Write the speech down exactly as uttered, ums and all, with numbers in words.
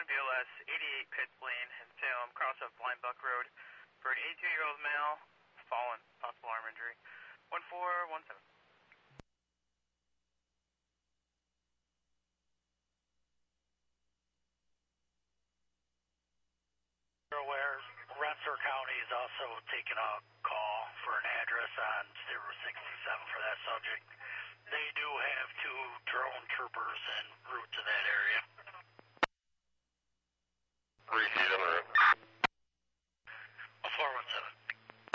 one B L S, eighty-eight Pitts Lane in Salem, cross up Blind Buck Road for an eighty-two-year-old male, fallen, possible arm injury. one four one seven. You're aware, Rensselaer County is also taking a call for an address on Route sixty-seven for that subject. They do have